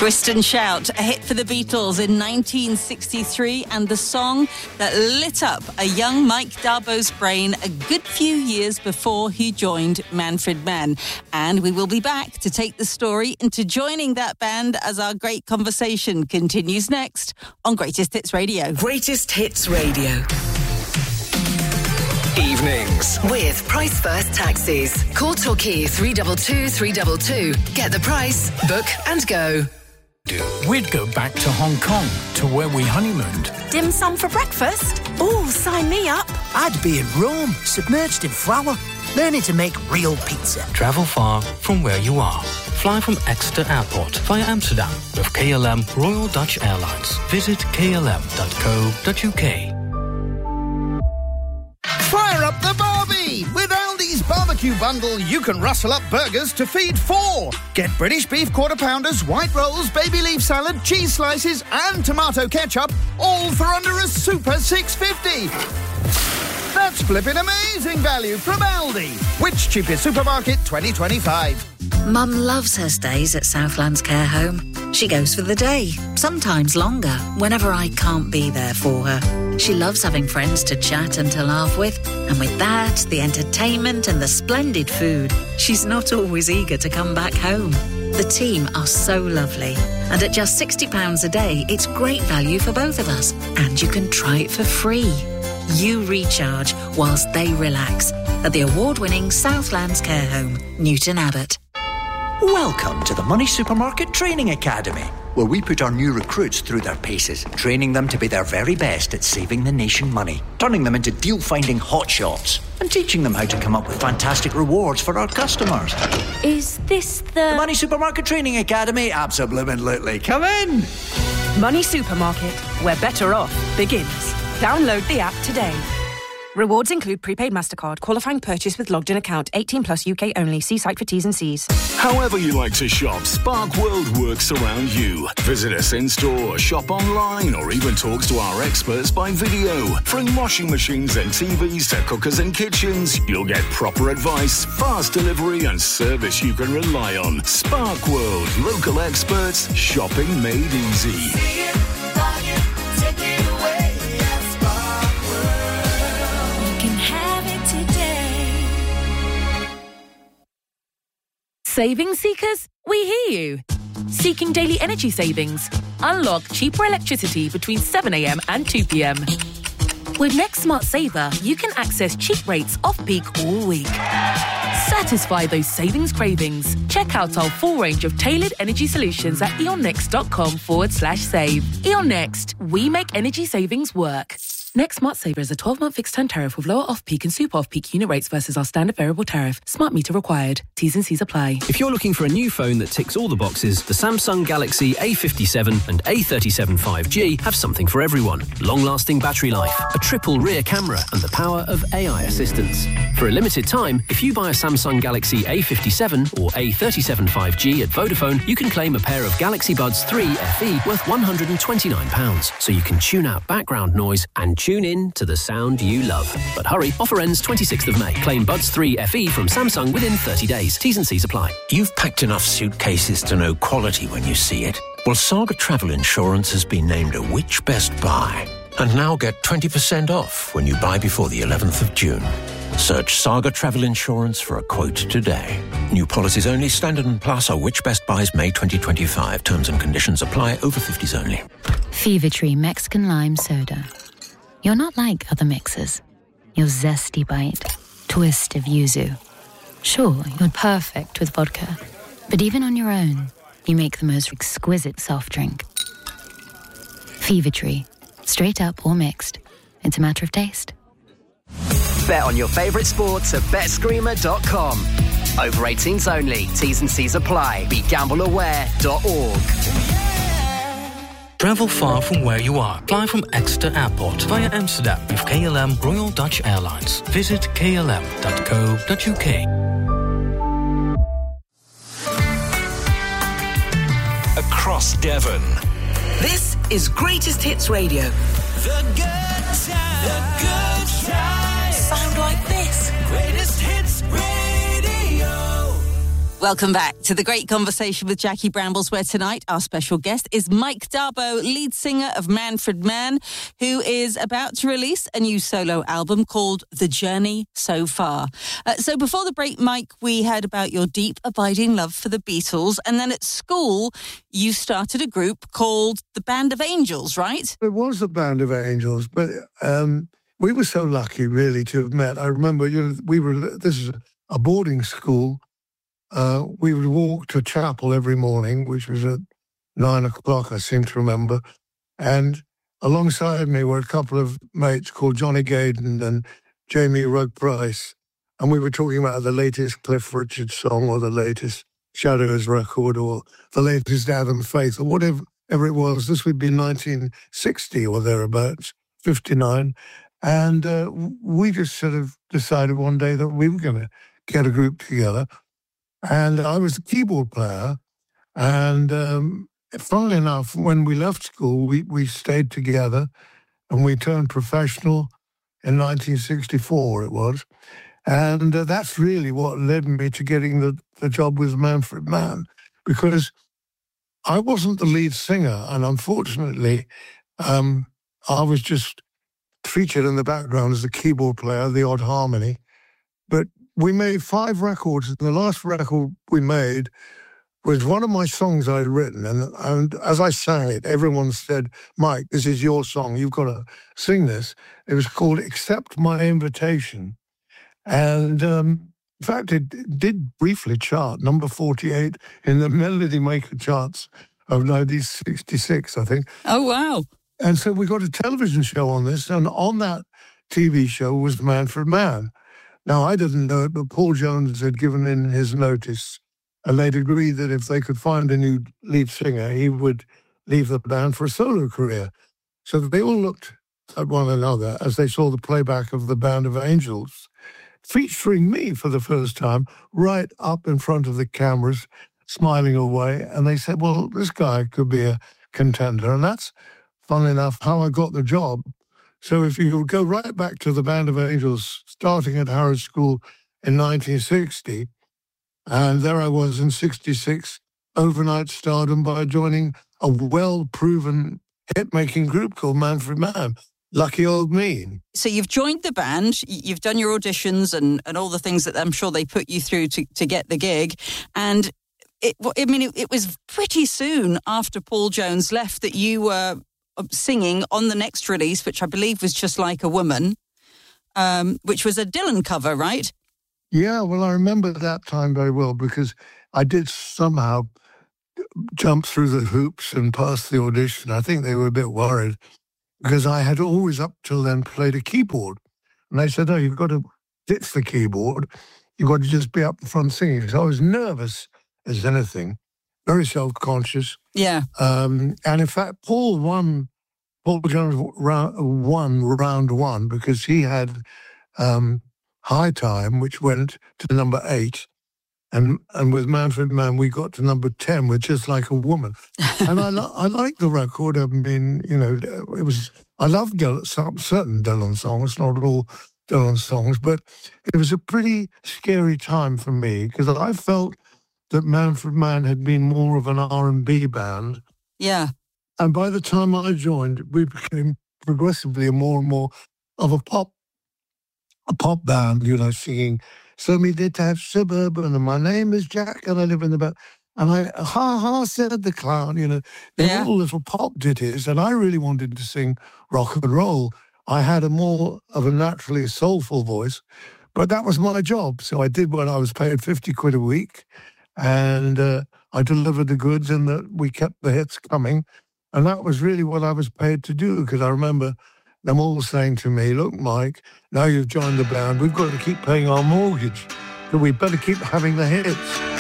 Twist and Shout, a hit for the Beatles in 1963, and the song that lit up a young Mike Darbo's brain a good few years before he joined Manfred Mann. And we will be back to take the story into joining that band as our great conversation continues next on Greatest Hits Radio. Greatest Hits Radio. Evenings with Price First Taxis. Call Torquay 322 322. Get the price, book and go. We'd go back to Hong Kong, to where we honeymooned. Dim sum for breakfast? Oh, sign me up. I'd be in Rome, submerged in flour, learning to make real pizza. Travel far from where you are. Fly from Exeter Airport via Amsterdam with KLM Royal Dutch Airlines. Visit klm.co.uk. Fire up the Barbie! With Aldi's barbecue bundle, you can rustle up burgers to feed 4. Get British beef quarter-pounders, white rolls, baby leaf salad, cheese slices and tomato ketchup, all for under a super $6.50. That's flipping amazing value from Aldi. Which cheapest supermarket 2025? Mum loves her stays at Southlands Care Home. She goes for the day, sometimes longer, whenever I can't be there for her. She loves having friends to chat and to laugh with, and with that, the entertainment and the splendid food, she's not always eager to come back home. The team are so lovely, and at just £60 a day, it's great value for both of us, and you can try it for free. You recharge whilst they relax at the award-winning Southlands Care Home, Newton Abbot. Welcome to the Money Supermarket Training Academy, where we put our new recruits through their paces, training them to be their very best at saving the nation money, turning them into deal-finding hotshots, and teaching them how to come up with fantastic rewards for our customers. Is this the Money Supermarket Training Academy? Absolutely. Come in! Money Supermarket, where better off begins. Download the app today. Rewards include prepaid MasterCard, qualifying purchase with logged-in account, 18 plus UK only. See site for T's and C's. However you like to shop, Spark World works around you. Visit us in-store, shop online, or even talk to our experts by video. From washing machines and TVs to cookers and kitchens, you'll get proper advice, fast delivery and service you can rely on. Spark World, local experts, shopping made easy. Savings seekers, we hear you. Seeking daily energy savings? Unlock cheaper electricity between 7 a.m. and 2 p.m. With Next Smart Saver, you can access cheap rates off-peak all week. Satisfy those savings cravings. Check out our full range of tailored energy solutions at eonnext.com/save. E.ON Next, we make energy savings work. Next Smart Saver is a 12-month fixed-term tariff with lower off-peak and super off-peak unit rates versus our standard variable tariff. Smart meter required. T's and C's apply. If you're looking for a new phone that ticks all the boxes, the Samsung Galaxy A57 and A37 5G have something for everyone. Long-lasting battery life, a triple rear camera, and the power of AI assistance. For a limited time, if you buy a Samsung Galaxy A57 or A37 5G at Vodafone, you can claim a pair of Galaxy Buds 3 FE worth £129, so you can tune out background noise and tune in to the sound you love. But hurry, offer ends 26th of May. Claim Buds 3 FE from Samsung within 30 days. T's and C's apply. You've packed enough suitcases to know quality when you see it. Well, Saga Travel Insurance has been named a Which Best Buy. And now get 20% off when you buy before the 11th of June. Search Saga Travel Insurance for a quote today. New policies only. Standard and Plus are Which Best Buys May 2025. Terms and conditions apply. Over 50s only. Fever Tree Mexican Lime Soda. You're not like other mixers. Your zesty bite, twist of yuzu. Sure, you're perfect with vodka. But even on your own, you make the most exquisite soft drink. Fever Tree. Straight up or mixed. It's a matter of taste. Bet on your favourite sports at betscreamer.com. Over 18s only. T's and C's apply. BeGambleAware.org. Travel far from where you are. Fly from Exeter Airport via Amsterdam with KLM Royal Dutch Airlines. Visit klm.co.uk. Across Devon. This is Greatest Hits Radio. The good times. The good times. Sound like this. Greatest Hits Radio. Welcome back to The Great Conversation with Jackie Brambles, where tonight our special guest is Mike Darboe, lead singer of Manfred Mann, who is about to release a new solo album called The Journey So Far. So before the break, Mike, we heard about your deep, abiding love for the Beatles, and then at school you started a group called the Band of Angels, right? It was the Band of Angels, but we were so lucky, really, to have met. I remember, this is a boarding school. We would walk to chapel every morning, which was at 9 o'clock, I seem to remember. And alongside me were a couple of mates called Johnny Gaydon and Jamie Rugg Price. And we were talking about the latest Cliff Richard song or the latest Shadows record or the latest Adam Faith or whatever it was. This would be 1960 or thereabouts, 59. And we just sort of decided one day that we were going to get a group together. And I was the keyboard player. And funnily enough, when we left school, we stayed together and we turned professional in 1964, it was. And that's really what led me to getting the job with Manfred Mann, because I wasn't the lead singer. And unfortunately, I was just featured in the background as the keyboard player, the odd harmony. But we made 5 records. And the last record we made was one of my songs I'd written. And as I sang it, everyone said, Mike, this is your song. You've got to sing this. It was called Accept My Invitation. And in fact, it did briefly chart, number 48 in the Melody Maker charts of 1966, I think. Oh, wow. And so we got a television show on this. And on that TV show was Manfred Mann. Now, I didn't know it, but Paul Jones had given in his notice, and they'd agreed that if they could find a new lead singer, he would leave the band for a solo career. So they all looked at one another as they saw the playback of the Band of Angels, featuring me for the first time, right up in front of the cameras, smiling away. And they said, well, this guy could be a contender. And that's, funnily enough, how I got the job. So if you go right back to the Band of Angels, starting at Harrods School in 1960, and there I was in 66, overnight stardom by joining a well-proven hit-making group called Manfred Mann. Lucky old me. So you've joined the band, you've done your auditions and all the things that I'm sure they put you through to get the gig. And it was pretty soon after Paul Jones left that you were singing on the next release, which I believe was Just Like a Woman, which was a Dylan cover, right? Yeah, well, I remember that time very well because I did somehow jump through the hoops and pass the audition. I think they were a bit worried because I had always up till then played a keyboard. And they said, no, you've got to ditch the keyboard. You've got to just be up front singing. So I was nervous as anything, very self-conscious. Yeah. And in fact, Paul Jones won round 1 because he had High Time, which went to number 8. And with Manfred Mann, we got to number 10 with Just Like a Woman. And I liked the record. I mean, I loved certain Dylan songs, not all Dylan songs, but it was a pretty scary time for me because I felt that Manfred Mann had been more of an R&B band. Yeah. And by the time I joined, we became progressively more and more of a pop band, singing, so me did have Suburban, and my name is Jack, and I live in the back. And ha, said the clown, they're all little pop ditties, and I really wanted to sing rock and roll. I had a more of a naturally soulful voice, but that was my job. So I did what I was paid 50 quid a week, and I delivered the goods, and we kept the hits coming. And that was really what I was paid to do, because I remember them all saying to me, look, Mike, now you've joined the band, we've got to keep paying our mortgage, so we better keep having the hits.